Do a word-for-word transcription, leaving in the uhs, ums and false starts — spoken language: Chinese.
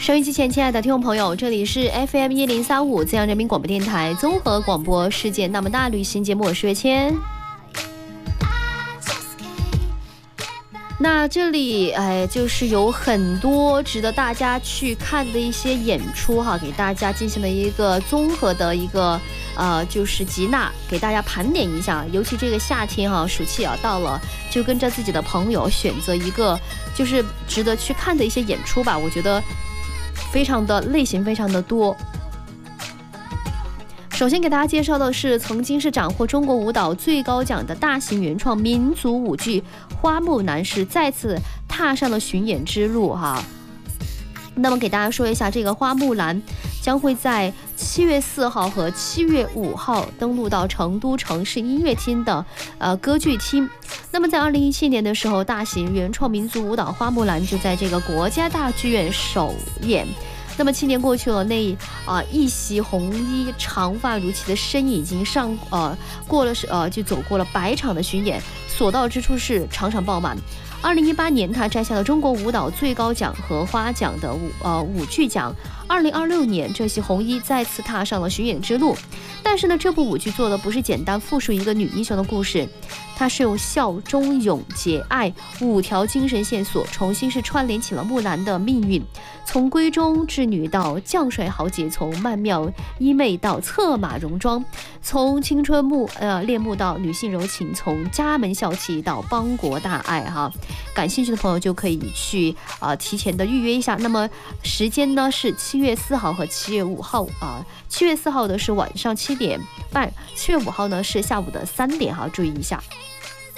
收音机前亲爱的听众朋友，这里是 F M 一零三五 浙江人民广播电台综合广播世界那么大旅行节目，我是月谦。那这里哎，就是有很多值得大家去看的一些演出哈，给大家进行了一个综合的一个呃，就是集纳，给大家盘点一下。尤其这个夏天哈，暑期啊到了，就跟着自己的朋友选择一个就是值得去看的一些演出吧。我觉得非常的类型非常的多。首先给大家介绍的是曾经是斩获中国舞蹈最高奖的大型原创民族舞剧《花木兰》是再次踏上了巡演之路哈。那么给大家说一下，这个《花木兰》将会在七月四号和七月五号登陆到成都城市音乐厅的呃歌剧厅。那么在二零一七年的时候，大型原创民族舞蹈《花木兰》就在这个国家大剧院首演。那么七年过去了，那啊、呃、一袭红衣、长发如棋的身影已经上呃过了呃就走过了百场的巡演，所到之处是场场爆满。二零一八年，他摘下了中国舞蹈最高奖荷花奖的舞呃舞剧奖。二零二六年，这袭红衣再次踏上了巡演之路。但是呢，这部舞剧做的不是简单复述一个女英雄的故事，它是用孝忠勇节爱五条精神线索，重新是串联起了木兰的命运，从闺中之女到将帅豪杰，从曼妙衣媚到策马戎装，从青春慕呃恋慕到女性柔情，从家门孝气到邦国大爱哈。感兴趣的朋友就可以去啊、呃、提前的预约一下。那么时间呢是七月四号和七月五号啊，七、呃、月四号的是晚上七点半，七月五号呢是下午的三点哈，注意一下。